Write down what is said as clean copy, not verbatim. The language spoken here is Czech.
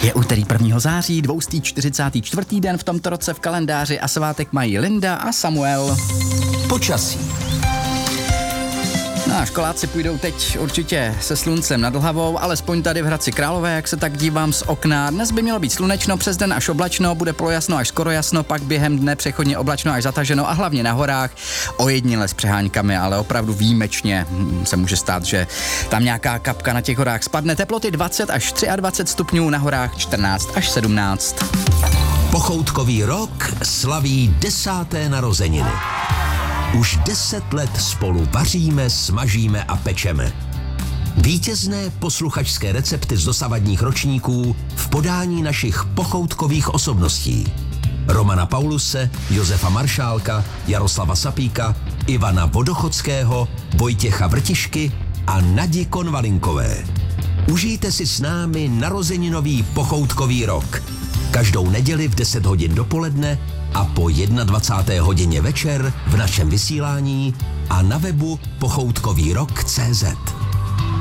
Je úterý 1. září, 244. den v tomto roce v kalendáři a svátek mají Linda a Samuel. Počasí. No a školáci půjdou teď určitě se sluncem nad hlavou, alespoň tady v Hradci Králové, jak se tak dívám z okna. Dnes by mělo být slunečno, přes den až oblačno, bude polojasno až skoro jasno, pak během dne přechodně oblačno až zataženo a hlavně na horách ojediněle s přeháňkami, ale opravdu výjimečně se může stát, že tam nějaká kapka na těch horách spadne. Teploty 20 až 23 stupňů, na horách 14 až 17. Pochoutkový rok slaví 10. narozeniny. Už 10 let spolu vaříme, smažíme a pečeme. Vítězné posluchačské recepty z dosavadních ročníků v podání našich pochoutkových osobností. Romana Pauluse, Josefa Maršálka, Jaroslava Sapíka, Ivana Vodochodského, Vojtěcha Vrtišky a Nadi Konvalinkové. Užijte si s námi narozeninový pochoutkový rok. Každou neděli v 10 hodin dopoledne a po 21. hodině večer v našem vysílání a na webu pochoutkovýrok.cz.